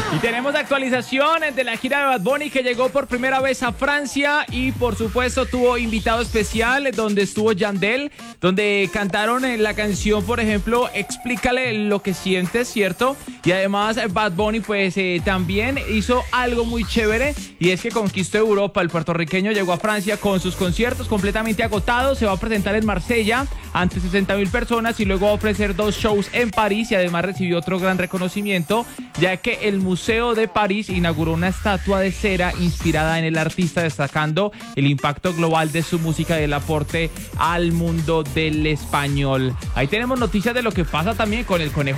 Y tenemos actualizaciones de la gira de Bad Bunny, que llegó por primera vez a Francia y por supuesto tuvo invitado especial donde estuvo Yandel, donde cantaron la canción, por ejemplo, Explícale lo que sientes, ¿cierto? Y además Bad Bunny pues también hizo algo muy chévere, y es que conquistó Europa. El puertorriqueño llegó a Francia con sus conciertos completamente agotados. Se va a presentar en Marsella ante 60,000 personas y luego va a ofrecer 2 shows en París, y además recibió otro gran reconocimiento, ya que el Museo de París inauguró una estatua de cera inspirada en el artista, destacando el impacto global de su música y el aporte al mundo del español. Ahí tenemos noticias de lo que pasa también con el Conejo